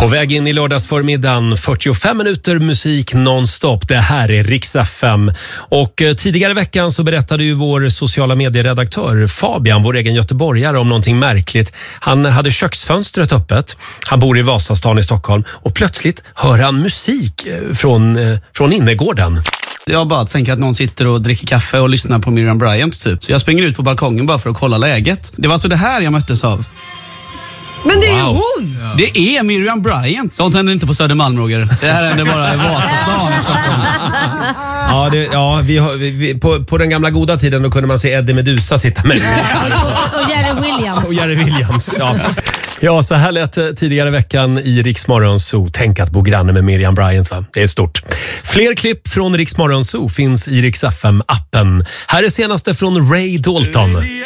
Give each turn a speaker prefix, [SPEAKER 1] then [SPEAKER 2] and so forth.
[SPEAKER 1] På väg in i lördagsförmiddagen, 45 minuter musik nonstop. Det här är Rix FM. Och tidigare i veckan så berättade ju vår sociala medieredaktör Fabian, vår egen göteborgare, om någonting märkligt. Han hade köksfönstret öppet. Han bor i Vasastan i Stockholm. Och plötsligt hör han musik från innergården.
[SPEAKER 2] Jag bara tänker att någon sitter och dricker kaffe och lyssnar på Miriam Bryant typ. Så jag springer ut på balkongen bara för att kolla läget. Det var alltså det här jag möttes av.
[SPEAKER 3] Men det är ju hon!
[SPEAKER 2] Ja. Det är Miriam Bryant. Sånt händer inte på Södermalm, Roger. Det här händer bara i Vasastan i Stockholm.
[SPEAKER 1] På den gamla goda tiden då kunde man se Eddie Meduza sitta med.
[SPEAKER 3] Och Jerry Williams.
[SPEAKER 1] Ja. Ja, så här lät tidigare veckan i Rix Morgon Zoo. Tänk att bo granne med Miriam Bryant, va? Det är stort. Fler klipp från Rix Morgon Zoo finns i Rix FM-appen. Här är senaste från Ray Dalton.